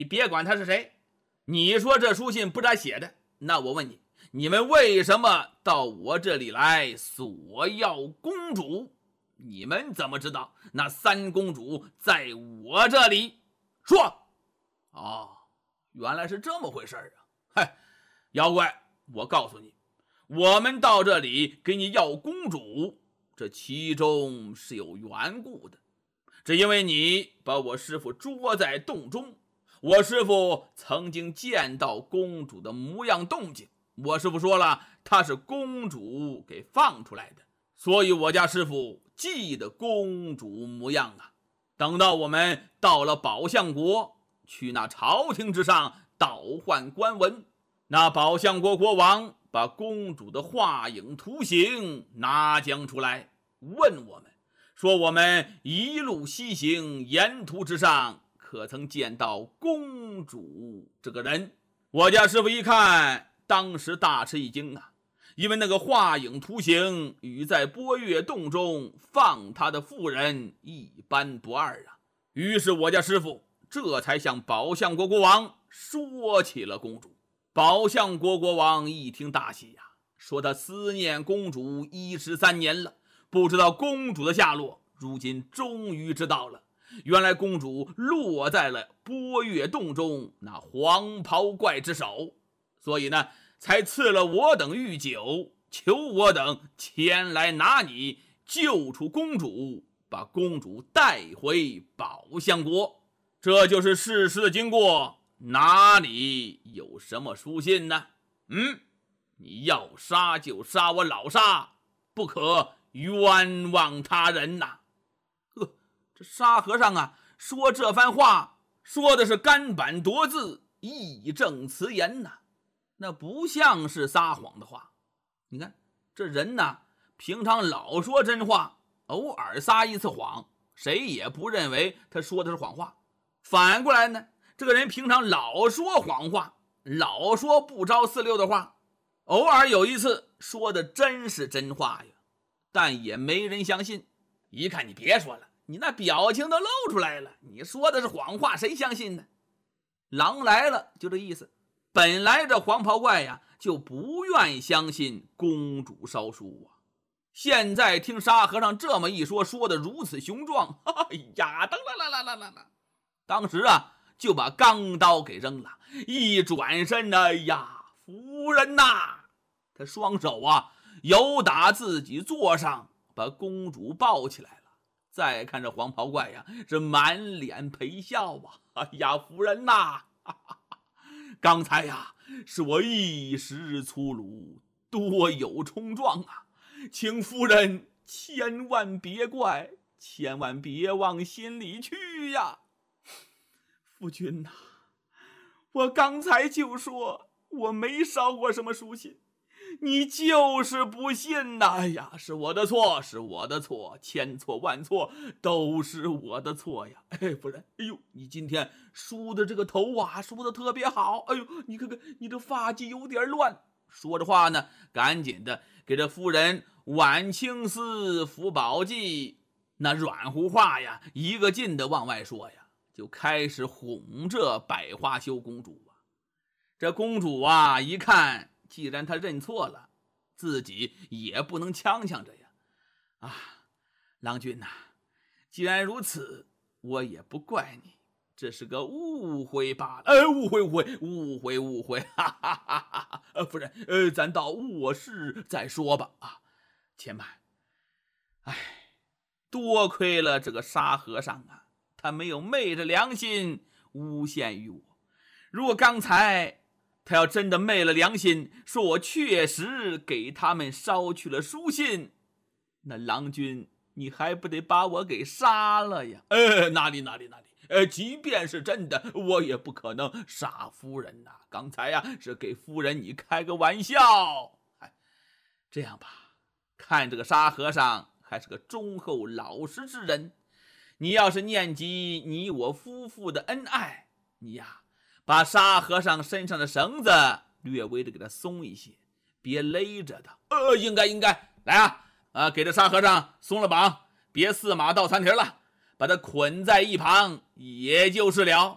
你别管他是谁，你说这书信不是他写的，那我问你，你们为什么到我这里来索要公主？你们怎么知道那三公主在我这里？说。哦，原来是这么回事啊！嗨，妖怪，我告诉你，我们到这里给你要公主，这其中是有缘故的。只因为你把我师父捉在洞中，我师父曾经见到公主的模样动静，我师父说了，她是公主给放出来的，所以我家师父记得公主模样啊。等到我们到了宝象国，去那朝廷之上倒换官文，那宝象国国王把公主的画影图形拿将出来，问我们说，我们一路西行，沿途之上可曾见到公主这个人？我家师父一看，当时大吃一惊啊，因为那个画影图形与在波月洞中放他的妇人一般不二啊。于是我家师父这才向宝象国国王说起了公主。宝象国国王一听大喜呀，说他思念公主13年了，不知道公主的下落，如今终于知道了，原来公主落在了波月洞中那黄袍怪之手，所以呢，才赐了我等御酒，求我等前来拿你，救出公主，把公主带回宝象国。这就是事实的经过，哪里有什么书信呢？你要杀就杀我老沙，不可冤枉他人呐！这沙和尚啊，说这番话说的是干板夺字，义正辞严呐，那不像是撒谎的话。你看这人呐，平常老说真话，偶尔撒一次谎，谁也不认为他说的是谎话。反过来呢，这个人平常老说谎话，老说不着四六的话，偶尔有一次说的真是真话呀，但也没人相信。一看你别说了，你那表情都露出来了，你说的是谎话，谁相信呢？狼来了就这意思。本来这黄袍怪呀就不愿意相信公主烧书啊，现在听沙和尚这么一说，说的如此雄壮，哎呀，当时啊就把钢刀给扔了，一转身，哎呀，夫人呐，他双手啊由打自己座上把公主抱起来了。再看这黄袍怪呀，是满脸陪笑啊，哎呀，夫人呐，刚才呀是我一时粗鲁，多有冲撞啊，请夫人千万别怪，千万别往心里去呀。夫君呐，我刚才就说我没烧过什么书信，你就是不信呐！哎呀，是我的错，是我的错，千错万错，都是我的错呀！哎，夫人，哎呦，你今天梳的这个头啊，梳的特别好，哎呦，你看看你的发髻有点乱。说着话呢，赶紧的给这夫人挽青丝、服宝髻，那软乎话呀，一个劲的往外说呀。就开始哄这百花羞公主啊。这公主啊一看，既然她认错了，自己也不能呛呛着呀。啊，郎君呐，既然如此，我也不怪你，这是个误会罢了。误会，哈哈哈哈！夫人，咱到卧室再说吧。啊，且慢。哎，多亏了这个沙和尚啊，他没有昧着良心诬陷于我。如果刚才他要真的昧了良心，说我确实给他们捎去了书信，那郎君你还不得把我给杀了呀？哪里，即便是真的，我也不可能杀夫人呐。刚才呀是给夫人你开个玩笑。这样吧，看这个沙和尚还是个忠厚老实之人，你要是念及你我夫妇的恩爱，你呀把沙和尚身上的绳子略微的给他松一些，别勒着他。应该来啊，给这沙和尚松了绑，别4马倒3蹄了，把他捆在一旁也就是了。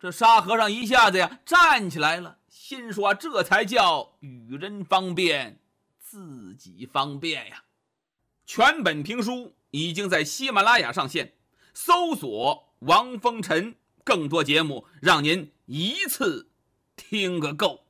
这沙和尚一下子呀站起来了，心说这才叫与人方便，自己方便呀。全本评书已经在喜马拉雅上线，搜索王风尘，更多节目让您一次听个够。